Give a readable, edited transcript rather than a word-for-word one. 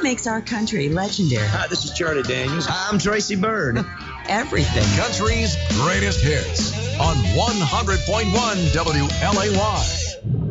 makes our country legendary? Hi, this is Charlie Daniels. I'm Tracy Byrd. Everything. Country's greatest hits on 100.1 WLAY.